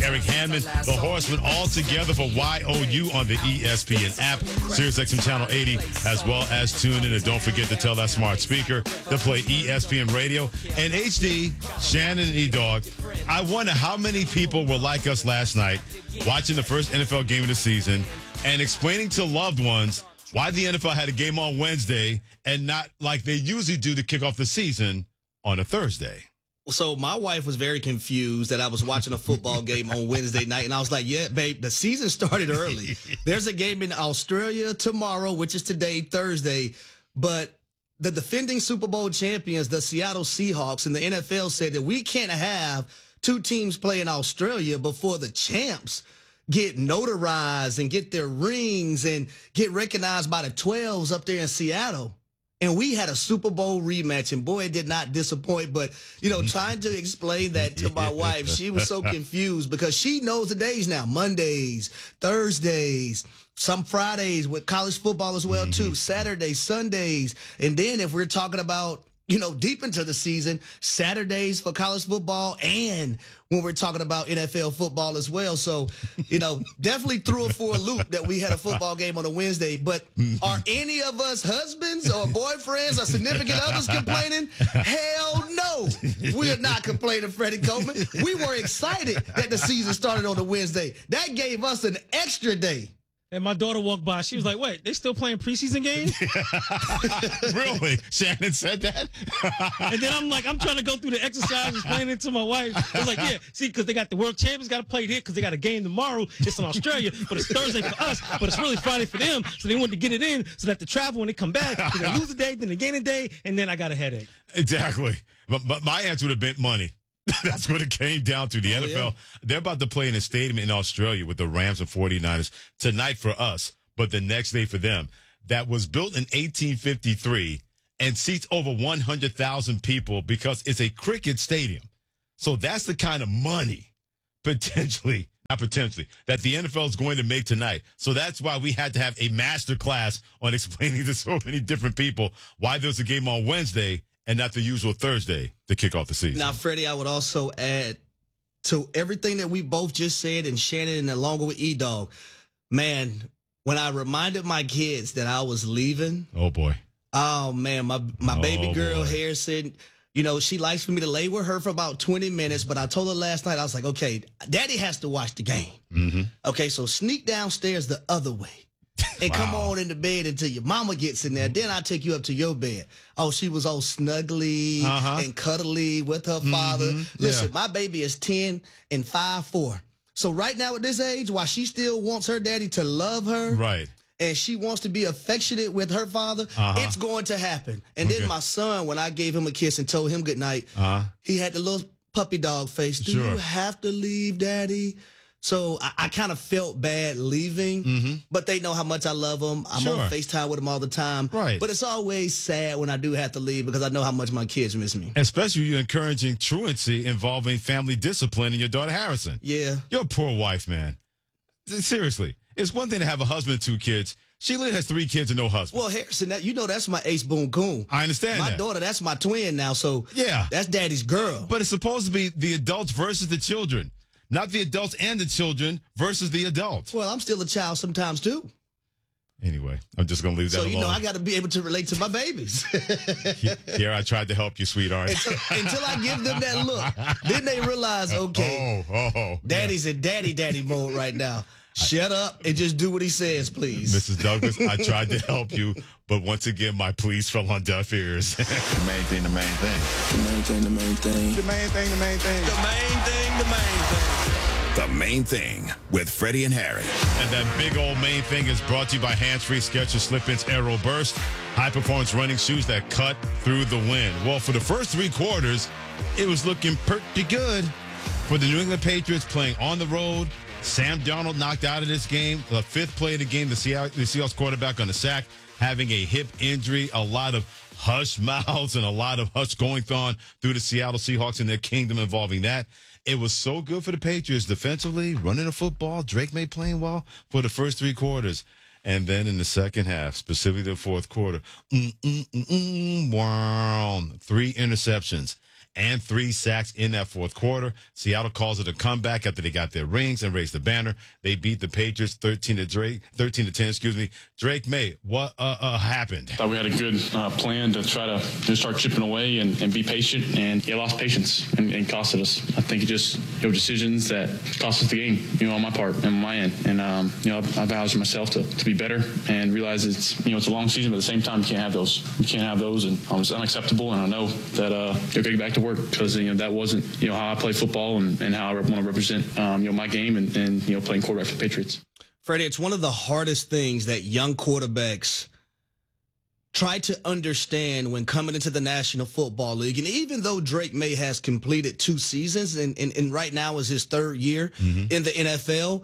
Eric Hammond, the Horsemen, all together for YOU on the ESPN app, SiriusXM Channel 80, as well as tune in. And don't forget to tell that smart speaker to play ESPN Radio. And HD, Shannon and E-Dog, I wonder how many people were like us last night watching the first NFL game of the season and explaining to loved ones why the NFL had a game on Wednesday and not like they usually do to kick off the season on a Thursday. So my wife was very confused that I was watching a football game on Wednesday night. And I was like, yeah, babe, the season started early. There's a game in Australia tomorrow, which is today, Thursday. But the defending Super Bowl champions, the Seattle Seahawks, and the NFL said that we can't have two teams play in Australia before the champs get notarized and get their rings and get recognized by the 12s up there in Seattle. And we had a Super Bowl rematch, and boy, it did not disappoint. But, you know, trying to explain that to my wife, she was so confused because she knows the days now, Mondays, Thursdays, some Fridays with college football as well, too, Saturdays, Sundays. And then if we're talking about, you know, deep into the season, Saturdays for college football and when we're talking about NFL football as well. So, you know, definitely threw it for a loop that we had a football game on a Wednesday. But are any of us husbands or boyfriends or significant others complaining? Hell no. We are not complaining, Freddie Coleman. We were excited that the season started on a Wednesday. That gave us an extra day. And my daughter walked by. She was like, wait, they still playing preseason games? Really? Shannon said that? And then I'm like, I'm trying to go through the exercise, explaining it to my wife. I was like, yeah, see, because they got the world champions got to play here because they got a game tomorrow. It's in Australia, but it's Thursday for us, but it's really Friday for them. So they wanted to get it in so that the travel when they come back, they lose a day, then they gain a day, and then I got a headache. Exactly. But my answer would have been money. That's what it came down to. The NFL, yeah. They're about to play in a stadium in Australia with the Rams and 49ers tonight for us, but the next day for them. That was built in 1853 and seats over 100,000 people because it's a cricket stadium. So that's the kind of money, not potentially, that the NFL is going to make tonight. So that's why we had to have a master class on explaining to so many different people why there's a game on Wednesday and not the usual Thursday to kick off the season. Now, Freddie, I would also add to everything that we both just said, and Shannon, and along with E-Dog, man, when I reminded my kids that I was leaving. Oh, boy. Oh, man, my baby girl, Harrison, you know, she likes for me to lay with her for about 20 minutes, but I told her last night, I was like, okay, Daddy has to watch the game. Okay, so sneak downstairs the other way. And come on into bed until your mama gets in there. Then I'll take you up to your bed. Oh, she was all snuggly and cuddly with her father. Listen, my baby is 10 and 5'4". So right now at this age, while she still wants her daddy to love her, right, and she wants to be affectionate with her father, it's going to happen. And then my son, when I gave him a kiss and told him goodnight, he had the little puppy dog face. Do you have to leave, Daddy? So I kind of felt bad leaving, but they know how much I love them. I'm on FaceTime with them all the time. Right. But it's always sad when I do have to leave because I know how much my kids miss me. Especially you encouraging truancy involving family discipline in your daughter Harrison. Yeah. Your poor wife, man. Seriously. It's one thing to have a husband and 2 kids. She literally has 3 kids and no husband. Well, Harrison, you know that's my ace boon coon. I understand my that. My daughter, that's my twin now, so yeah, that's Daddy's girl. But it's supposed to be the adults versus the children. Not the adults and the children versus the adults. Well, I'm still a child sometimes, too. Anyway, I'm just going to leave that alone. So, you know, I got to be able to relate to my babies. Here, I tried to help you, sweetheart. Until I give them that look. Then they realize, okay, Daddy's in daddy mode right now. Shut up and just do what he says, please. Mrs. Douglas, I tried to help you, but once again, my pleas fell on deaf ears. The main thing, the main thing. The main thing, the main thing. The main thing, the main thing. The main thing, the main thing. The Main Thing with Freddie and Harry. And that big old main thing is brought to you by Hands-Free Skechers Slip-ins Aero Burst, high-performance running shoes that cut through the wind. Well, for the first 3 quarters, it was looking pretty good for the New England Patriots playing on the road. Sam Darnold knocked out of this game. The 5th play of the game, the Seahawks quarterback on the sack, having a hip injury. A lot of hush mouths and a lot of hush going on through the Seattle Seahawks and their kingdom involving that. It was so good for the Patriots defensively, running the football. Drake May playing well for the first 3 quarters. And then in the second half, specifically the 4th quarter, wow, 3 interceptions. and 3 sacks in that fourth quarter. Seattle calls it a comeback after they got their rings and raised the banner. They beat the Patriots 13-10. Drake Maye, what happened? Thought we had a good plan to try to start chipping away and be patient, and he lost patience and costed us. I think it just decisions that cost us the game, on my part and on my end. And I vowed to myself to be better and realize it's a long season, but at the same time you can't have those. You can't have those, and it's unacceptable. And I know that you'll get back to work because that wasn't how I play football and how I want to represent my game and playing quarterback for the Patriots. Freddie, it's one of the hardest things that young quarterbacks try to understand when coming into the National Football League. And even though Drake Maye has completed 2 seasons and right now is his 3rd year in the NFL,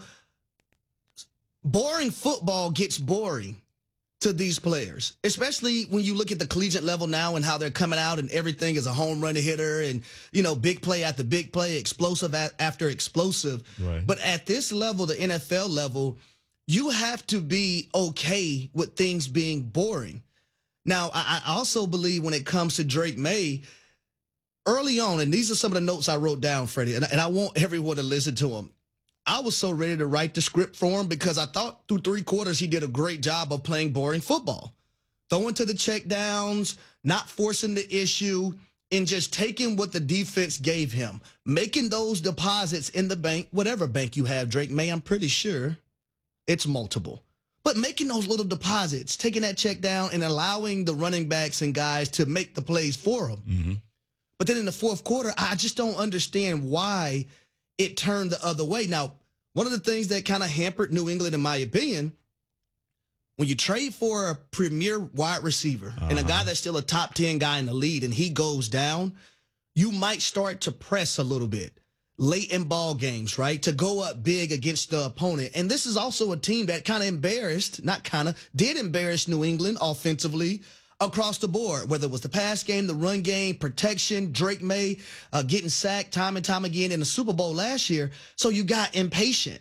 boring football gets boring to these players, especially when you look at the collegiate level now and how they're coming out and everything is a home run hitter and, big play after big play, explosive after explosive. Right. But at this level, the NFL level, you have to be okay with things being boring. Now, I also believe when it comes to Drake Maye, early on, and these are some of the notes I wrote down, Freddie, and I want everyone to listen to them. I was so ready to write the script for him because I thought through 3 quarters he did a great job of playing boring football. Throwing to the check downs, not forcing the issue, and just taking what the defense gave him. Making those deposits in the bank, whatever bank you have, Drake Maye, I'm pretty sure it's multiple. But making those little deposits, taking that check down and allowing the running backs and guys to make the plays for him. Mm-hmm. But then in the fourth quarter, I just don't understand why it turned the other way. Now, one of the things that kind of hampered New England, in my opinion, when you trade for a premier wide receiver and a guy that's still a top 10 guy in the league and he goes down, you might start to press a little bit late in ball games, right? To go up big against the opponent. And this is also a team that did embarrass New England offensively across the board, whether it was the pass game, the run game, protection, Drake Maye getting sacked time and time again in the Super Bowl last year. So you got impatient.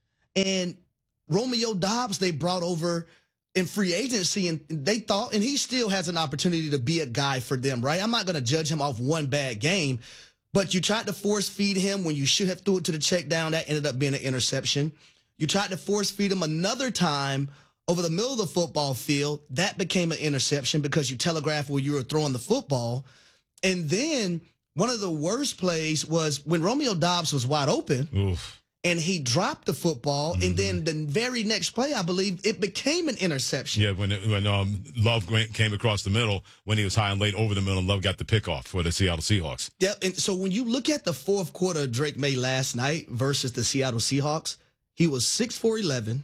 And Romeo Doubs, they brought over in free agency, and they thought, and he still has an opportunity to be a guy for them, right? I'm not going to judge him off one bad game, but you tried to force feed him when you should have threw it to the check down. That ended up being an interception. You tried to force feed him another time over the middle of the football field. That became an interception because you telegraphed where you were throwing the football. And then one of the worst plays was when Romeo Doubs was wide open. Oof. And he dropped the football, and then the very next play, I believe, it became an interception. Yeah, when Love came across the middle, when he was high and late over the middle, and Love got the pickoff for the Seattle Seahawks. Yeah, and so when you look at the fourth quarter of Drake Maye last night versus the Seattle Seahawks, he was 6 for 11,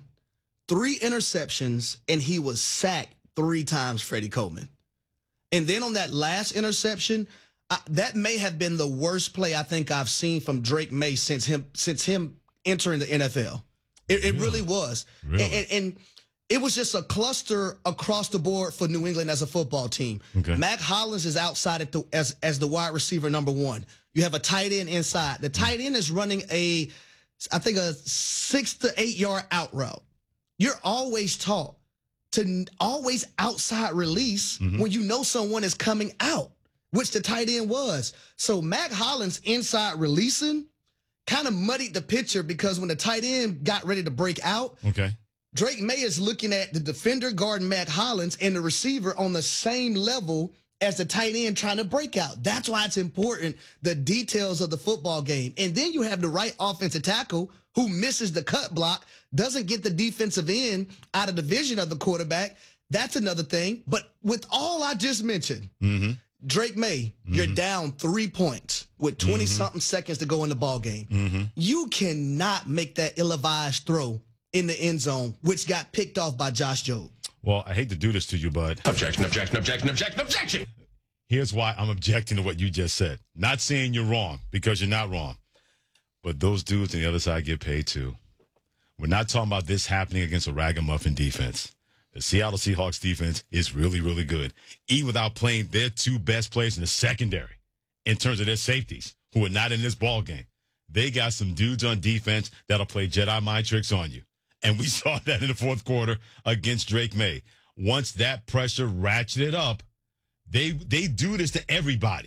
3 interceptions, and he was sacked 3 times, Freddie Coleman. And then on that last interception, that may have been the worst play I think I've seen from Drake Maye since him entering the NFL. It really was. Really? And it was just a cluster across the board for New England as a football team. Okay. Mac Hollins is outside as the wide receiver number 1. You have a tight end inside. The tight end is running I think a 6 to 8 yard out route. You're always taught to always outside release when you know someone is coming out, which the tight end was. So Mac Hollins inside releasing kind of muddied the picture because when the tight end got ready to break out, Drake Maye is looking at the defender guarding Mac Hollins and the receiver on the same level as the tight end trying to break out. That's why it's important, the details of the football game. And then you have the right offensive tackle who misses the cut block, doesn't get the defensive end out of the vision of the quarterback. That's another thing. But with all I just mentioned, Drake Maye, you're down 3 points with 20-something seconds to go in the ball game. You cannot make that ill-advised throw in the end zone, which got picked off by Josh Jobe. Well, I hate to do this to you, bud. Objection, objection, objection, objection, objection. Here's why I'm objecting to what you just said. Not saying you're wrong, because you're not wrong. But those dudes on the other side get paid too. We're not talking about this happening against a ragamuffin defense. The Seattle Seahawks defense is really, really good, even without playing their 2 best players in the secondary in terms of their safeties, who are not in this ball game. They got some dudes on defense that'll play Jedi mind tricks on you. And we saw that in the fourth quarter against Drake Maye. Once that pressure ratcheted up, they do this to everybody.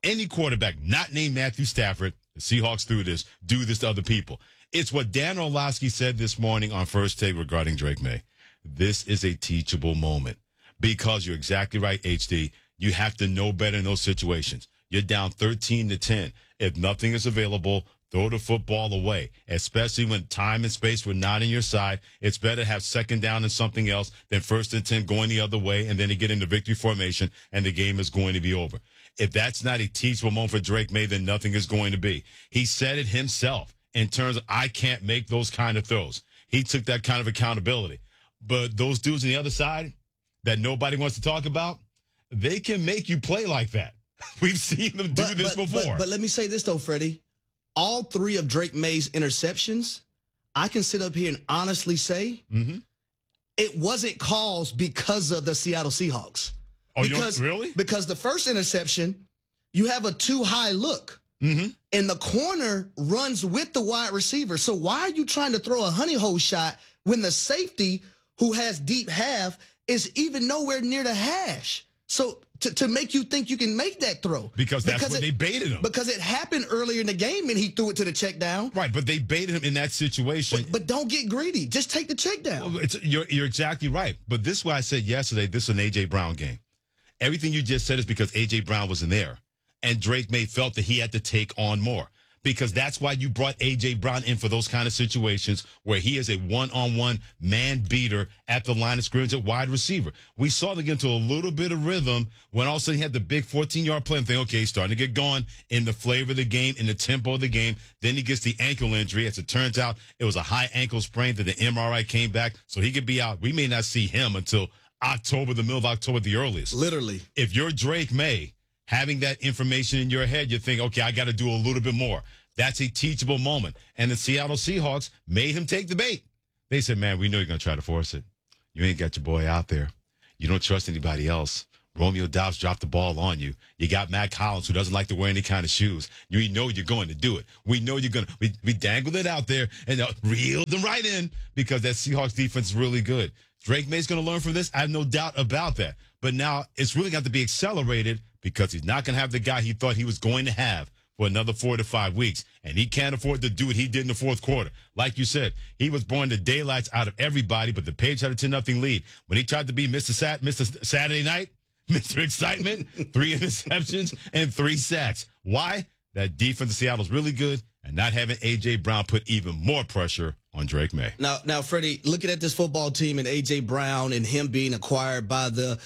any quarterback not named Matthew Stafford, the Seahawks do this to other people. It's what Dan Orlovsky said this morning on First Take regarding Drake May. This is a teachable moment because you're exactly right, HD. You have to know better in those situations. You're down 13-10. If nothing is available, throw the football away, especially when time and space were not on your side. It's better to have second down and something else than 1st and 10 going the other way, and then to get into victory formation, and the game is going to be over. If that's not a teachable moment for Drake May, then nothing is going to be. He said it himself in terms of, I can't make those kind of throws. He took that kind of accountability. But those dudes on the other side that nobody wants to talk about, they can make you play like that. We've seen them do this before. But let me say this, though, Freddie. All 3 of Drake May's interceptions, I can sit up here and honestly say it wasn't caused because of the Seattle Seahawks. Oh, really? Because the first interception, you have a too high look. And the corner runs with the wide receiver. So why are you trying to throw a honey hole shot when the safety who has deep half is even nowhere near the hash? So to make you think you can make that throw. Because that's what they baited him. Because it happened earlier in the game and he threw it to the check down. Right, but they baited him in that situation. But don't get greedy. Just take the check down. Well, you're exactly right. But this is why I said yesterday, this is an A.J. Brown game. Everything you just said is because A.J. Brown wasn't there. And Drake May felt that he had to take on more. Because that's why you brought A.J. Brown in for those kind of situations where he is a one-on-one man beater at the line of scrimmage at wide receiver. We saw them get into a little bit of rhythm when all of a sudden he had the big 14-yard play and think, okay, he's starting to get going in the flavor of the game, in the tempo of the game. Then he gets the ankle injury. As it turns out, it was a high ankle sprain that the MRI came back, so he could be out. We may not see him until October, the middle of October at the earliest. Literally. If you're Drake May, having that information in your head, you think, okay, I got to do a little bit more. That's a teachable moment. And the Seattle Seahawks made him take the bait. They said, man, we know you're going to try to force it. You ain't got your boy out there. You don't trust anybody else. Romeo Doubs dropped the ball on you. You got Matt Collins, who doesn't like to wear any kind of shoes. You know you're going to do it. We know you're going to. We dangled it out there and reeled them right in because that Seahawks defense is really good. Drake May's going to learn from this. I have no doubt about that. But now it's really got to be accelerated because he's not going to have the guy he thought he was going to have for another 4 to 5 weeks. And he can't afford to do what he did in the fourth quarter. Like you said, he was blowing the daylights out of everybody, but the Page had a 10-0 lead. When he tried to be Mr. Saturday Night, Mr. Excitement, 3 interceptions and 3 sacks. Why? That defense of Seattle is really good, and not having A.J. Brown put even more pressure on Drake May. Now, Freddie, looking at this football team and A.J. Brown and him being acquired by the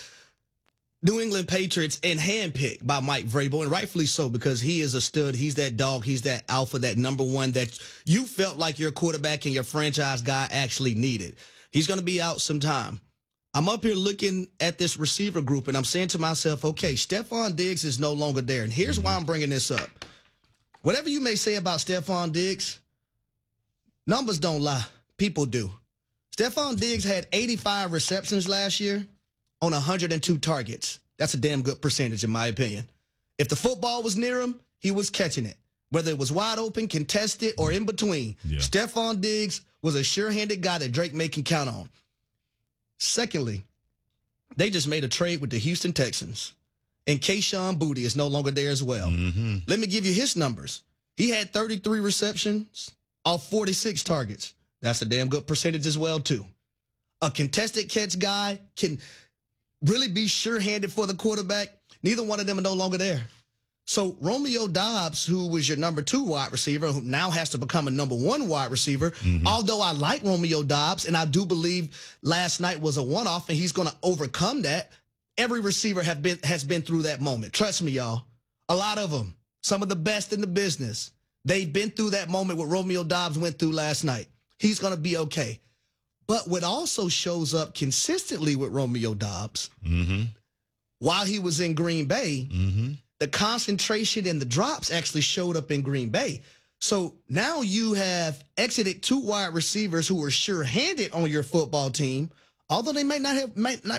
New England Patriots and handpicked by Mike Vrabel, and rightfully so, because he is a stud. He's that dog. He's that alpha, that number one that you felt like your quarterback and your franchise guy actually needed. He's going to be out sometime. I'm up here looking at this receiver group, and I'm saying to myself, okay, Stephon Diggs is no longer there. And here's why I'm bringing this up. Whatever you may say about Stephon Diggs, numbers don't lie. People do. Stephon Diggs had 85 receptions last year on 102 targets. That's a damn good percentage, in my opinion. If the football was near him, he was catching it. Whether it was wide open, contested, or in between. Yeah. Stephon Diggs was a sure-handed guy that Drake May can count on. Secondly, they just made a trade with the Houston Texans. And Kayshon Boutte is no longer there as well. Let me give you his numbers. He had 33 receptions off 46 targets. That's a damn good percentage as well, too. A contested catch guy can really be sure-handed for the quarterback. Neither one of them are no longer there. So Romeo Doubs, who was your number 2 wide receiver, who now has to become a number 1 wide receiver, although I like Romeo Doubs, and I do believe last night was a one-off, and he's going to overcome that. Every receiver has been through that moment. Trust me, y'all. A lot of them, some of the best in the business, they've been through that moment what Romeo Doubs went through last night. He's going to be okay. But what also shows up consistently with Romeo Doubs, while he was in Green Bay, the concentration and the drops actually showed up in Green Bay. So now you have exited 2 wide receivers who were sure-handed on your football team, although they might not have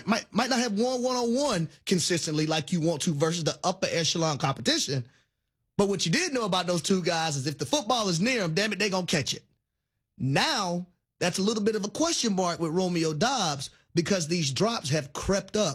won one-on-one consistently like you want to versus the upper echelon competition. But what you did know about those 2 guys is if the football is near them, damn it, they're going to catch it. Now, that's a little bit of a question mark with Romeo Doubs because these drops have crept up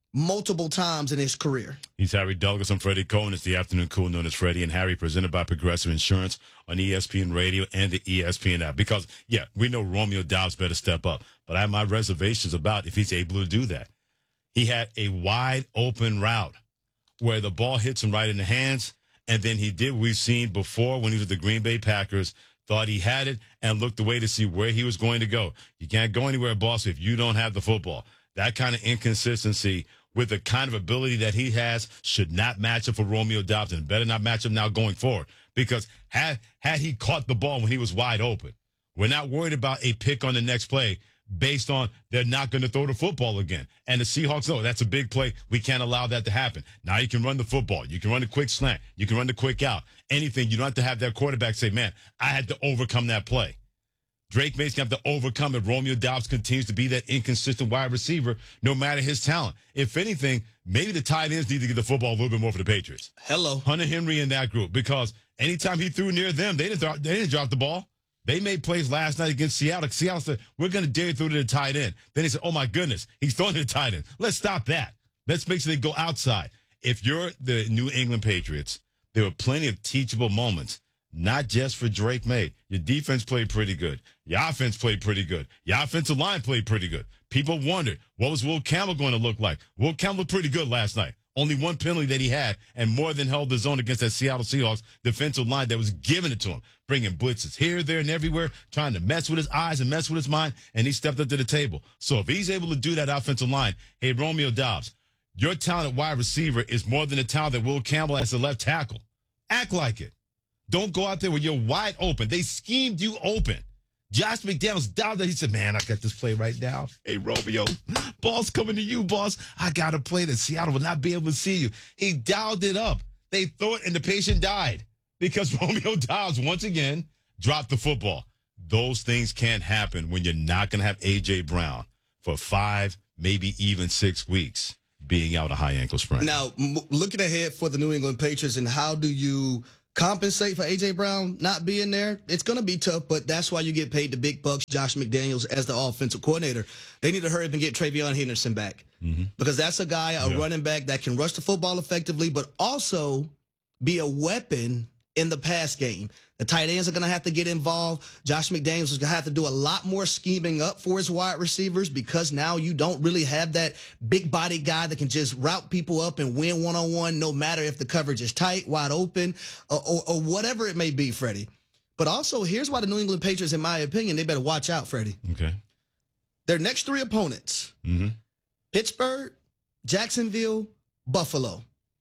multiple times in his career. He's Harry Douglas. I'm Freddie Cohen. It's the Afternoon Cool known as Freddie and Harry, presented by Progressive Insurance on ESPN Radio and the ESPN app. Because, yeah, we know Romeo Doubs better step up, but I have my reservations about if he's able to do that. He had a wide open route where the ball hits him right in the hands, and then he did what we've seen before when he was with the Green Bay Packers, thought he had it and looked away to see where he was going to go. You can't go anywhere, boss, if you don't have the football. That kind of inconsistency with the kind of ability that he has should not match up for Romeo Doubs, and better not match up now going forward, because had he caught the ball when he was wide open, we're not worried about a pick on the next play based on they're not going to throw the football again. And the Seahawks know that's a big play. We can't allow that to happen. Now you can run the football. You can run the quick slant. You can run the quick out. Anything. You don't have to have that quarterback say, man, I had to overcome that play. Drake Maye's going to have to overcome it. Romeo Doubs continues to be that inconsistent wide receiver no matter his talent. If anything, maybe the tight ends need to get the football a little bit more for the Patriots. Hello. Hunter Henry in that group, because anytime he threw near them, they didn't drop the ball. They made plays last night against Seattle. Seattle said, we're going to dare throw to the tight end. Then they said, oh, my goodness, he's throwing to the tight end. Let's stop that. Let's make sure they go outside. If you're the New England Patriots, there were plenty of teachable moments, not just for Drake Maye. Your defense played pretty good. Your offense played pretty good. Your offensive line played pretty good. People wondered, what was Will Campbell going to look like? Will Campbell looked pretty good last night. Only one penalty that he had, and more than held his own against that Seattle Seahawks defensive line that was giving it to him, bringing blitzes here, there, and everywhere, trying to mess with his eyes and mess with his mind, and he stepped up to the table. So if he's able to do that offensive line, hey, Romeo Doubs, your talent at wide receiver is more than the talent that Will Campbell has at left tackle. Act like it. Don't go out there when you're wide open. They schemed you open. Josh McDaniels doubted that. He said, man, I got this play right now. Hey, Romeo, ball's coming to you, boss. I got a play that Seattle will not be able to see you. He dialed it up. They threw it, and the patient died because Romeo Doubs, once again, dropped the football. Those things can't happen when you're not going to have A.J. Brown for 5, maybe even 6 weeks being out a high ankle sprain. Now, looking ahead for the New England Patriots, and how do you compensate for A.J. Brown not being there? It's going to be tough, but that's why you get paid the big bucks, Josh McDaniels, as the offensive coordinator. They need to hurry up and get Travion Henderson back, because that's a guy, a running back that can rush the football effectively, but also be a weapon in the pass game. The tight ends are going to have to get involved. Josh McDaniels is going to have to do a lot more scheming up for his wide receivers, because now you don't really have that big body guy that can just route people up and win one-on-one, no matter if the coverage is tight, wide open, or whatever it may be, Freddie. But also, here's why the New England Patriots, in my opinion, they better watch out, Freddie. Okay. Their next 3 opponents, Pittsburgh, Jacksonville, Buffalo.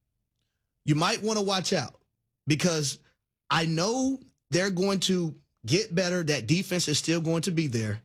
You might want to watch out, because I know they're going to get better. That defense is still going to be there.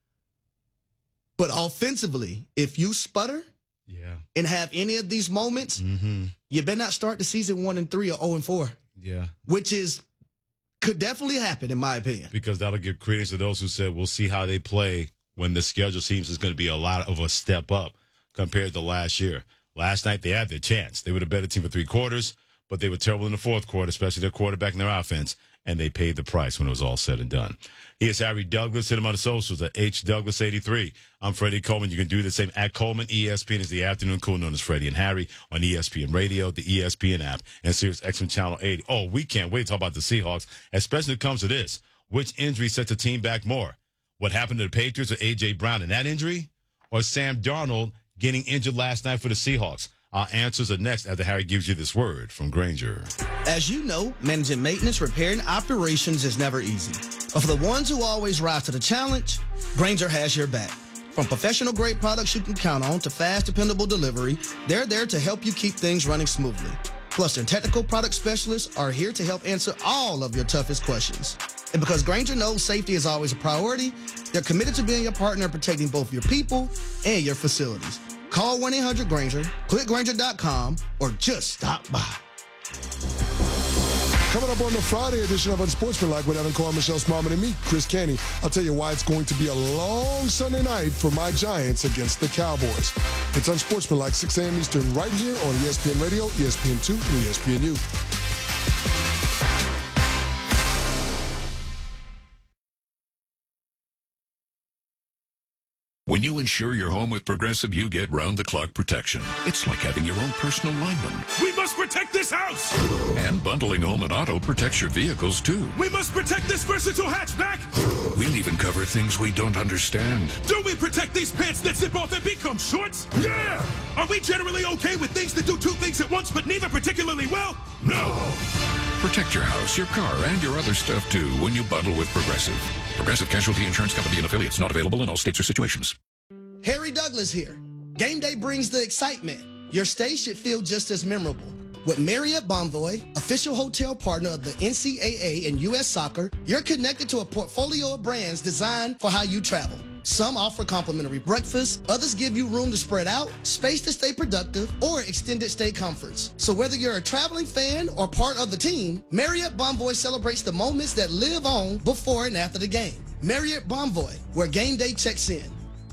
But offensively, if you sputter and have any of these moments, you better not start the season 1-3 or 0-4. Yeah. Which could definitely happen, in my opinion. Because that'll give credence to those who said we'll see how they play when the schedule seems is going to be a lot of a step up compared to last year. Last night, they had their chance. They were the better team for 3 quarters. But they were terrible in the fourth quarter, especially their quarterback and their offense, and they paid the price when it was all said and done. Here's Harry Douglas. Hit him on the socials at HDouglas83. I'm Freddie Coleman. You can do the same at Coleman. ESPN is the afternoon cool known as Freddie and Harry on ESPN Radio, the ESPN app, and Sirius XM Channel 80. Oh, we can't wait to talk about the Seahawks, especially when it comes to this. Which injury sets the team back more? What happened to the Patriots with A.J. Brown and that injury? Or Sam Darnold getting injured last night for the Seahawks? Our answers are next after Harry gives you this word from Grainger. As you know, managing maintenance, repair, and operations is never easy. But for the ones who always rise to the challenge, Grainger has your back. From professional-grade products you can count on to fast, dependable delivery, they're there to help you keep things running smoothly. Plus, their technical product specialists are here to help answer all of your toughest questions. And because Grainger knows safety is always a priority, they're committed to being your partner in protecting both your people and your facilities. Call 1-800-GRAINGER, click Grainger.com, or just stop by. Coming up on the Friday edition of Unsportsmanlike with Evan Carr, Michelle Smallman, and me, Chris Canty, I'll tell you why it's going to be a long Sunday night for my Giants against the Cowboys. It's Unsportsmanlike, 6 a.m. Eastern, right here on ESPN Radio, ESPN2, and ESPNU. When you insure your home with Progressive, you get round-the-clock protection. It's like having your own personal lineman. We must protect this house! And bundling home and auto protects your vehicles, too. We must protect this versatile hatchback! We'll even cover things we don't understand. Do we protect these pants that zip off and become shorts? Yeah! Are we generally okay with things that do two things at once but neither particularly well? No! Protect your house, your car, and your other stuff, too, when you bundle with Progressive. Progressive Casualty Insurance Company and affiliates, not available in all states or situations. Harry Douglas here. Game day brings the excitement. Your stay should feel just as memorable. With Marriott Bonvoy, official hotel partner of the NCAA and U.S. Soccer, you're connected to a portfolio of brands designed for how you travel. Some offer complimentary breakfast, others give you room to spread out, space to stay productive, or extended stay comforts. So whether you're a traveling fan or part of the team, Marriott Bonvoy celebrates the moments that live on before and after the game. Marriott Bonvoy, where game day checks in.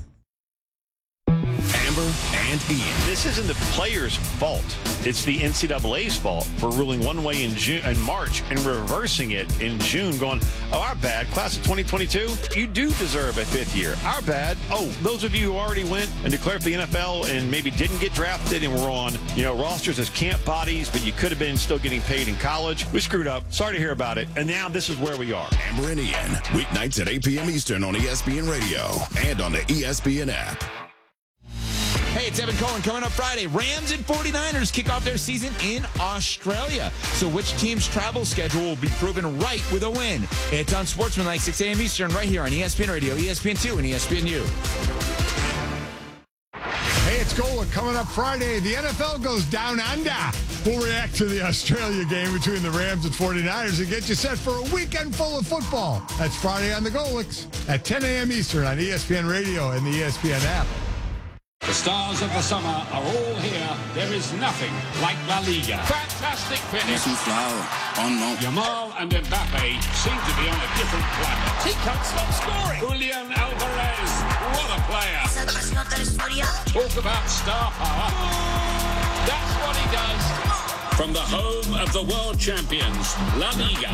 Amber and Ian. This isn't the players' fault. It's the NCAA's fault for ruling one way in March and reversing it in June, going, oh, our bad. Class of 2022, you do deserve a fifth year. Our bad. Oh, those of you who already went and declared for the NFL and maybe didn't get drafted and were on, rosters as camp bodies, but you could have been still getting paid in college. We screwed up. Sorry to hear about it. And now this is where we are. Amber and Ian, weeknights at 8 p.m. Eastern on ESPN Radio and on the ESPN app. Hey, it's Evan Cohen. Coming up Friday, Rams and 49ers kick off their season in Australia. So which team's travel schedule will be proven right with a win? It's on Sportsmanlike, 6 a.m. Eastern, right here on ESPN Radio, ESPN2, and ESPNU. Hey, it's Golic coming up Friday. The NFL goes down under. We'll react to the Australia game between the Rams and 49ers and get you set for a weekend full of football. That's Friday on the Golics at 10 a.m. Eastern on ESPN Radio and the ESPN app. The stars of the summer are all here. There is nothing like La Liga. Fantastic finish. Yamal and Mbappe seem to be on a different planet. He can't stop scoring. Julian Alvarez, what a player. Talk about star power. That's what he does. From the home of the world champions, La Liga.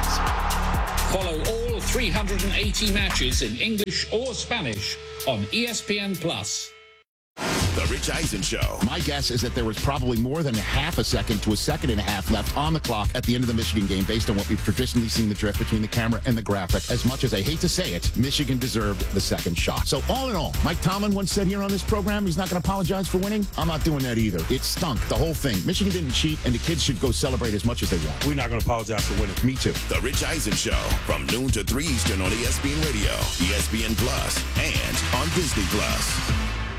Follow all 380 matches in English or Spanish on ESPN+. The Rich Eisen Show. My guess is that there was probably more than a half a second to a second and a half left on the clock at the end of the Michigan game based on what we've traditionally seen the drift between the camera and the graphic. As much as I hate to say it, Michigan deserved the second shot. So all in all, Mike Tomlin once said here on this program he's not going to apologize for winning. I'm not doing that either. It stunk, the whole thing. Michigan didn't cheat, and the kids should go celebrate as much as they want. We're not going to apologize for winning. Me too. The Rich Eisen Show from noon to 3 Eastern on ESPN Radio, ESPN Plus, and on Disney Plus.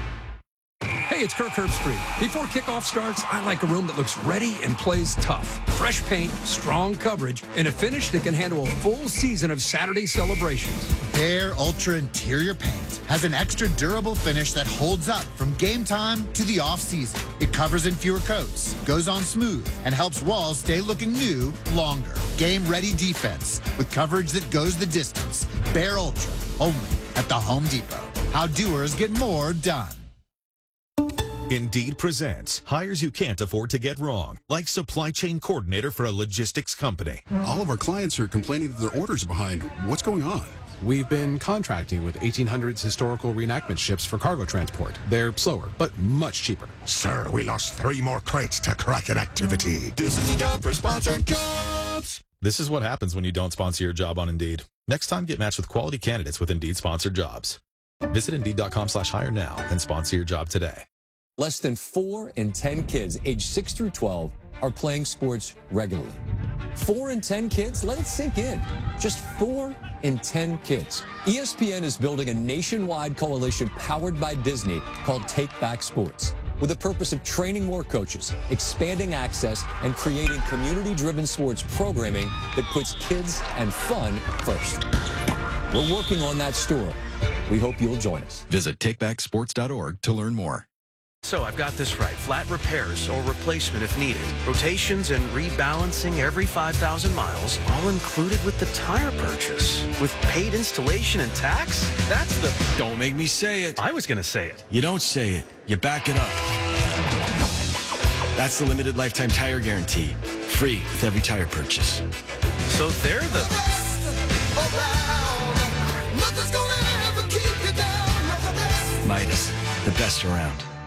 Hey, it's Kirk Herbstreit. Before kickoff starts, I like a room that looks ready and plays tough. Fresh paint, strong coverage, and a finish that can handle a full season of Saturday celebrations. Bear Ultra Interior Paint has an extra durable finish that holds up from game time to the off-season. It covers in fewer coats, goes on smooth, and helps walls stay looking new longer. Game-ready defense with coverage that goes the distance. Bear Ultra, only at the Home Depot. How doers get more done. Indeed presents hires you can't afford to get wrong, like supply chain coordinator for a logistics company. All of our clients are complaining that their orders are behind. What's going on? We've been contracting with 1800s historical reenactment ships for cargo transport. They're slower, but much cheaper. Sir, we lost 3 more crates to Kraken activity. This is time for sponsored jobs. This is what happens when you don't sponsor your job on Indeed. Next time, get matched with quality candidates with Indeed sponsored jobs. Visit Indeed.com/hire now and sponsor your job today. Less than 4 in 10 kids aged 6 through 12 are playing sports regularly. 4 in 10 kids? Let it sink in. Just 4 in 10 kids. ESPN is building a nationwide coalition powered by Disney called Take Back Sports, with the purpose of training more coaches, expanding access, and creating community-driven sports programming that puts kids and fun first. We're working on that story. We hope you'll join us. Visit takebacksports.org to learn more. So I've got this right. Flat repairs or replacement if needed. Rotations and rebalancing every 5,000 miles, all included with the tire purchase. With paid installation and tax? That's the... Don't make me say it. I was going to say it. You don't say it. You back it up. That's the limited lifetime tire guarantee. Free with every tire purchase. So they're the... Nothing's gonna ever keep you down. Midas, the best around.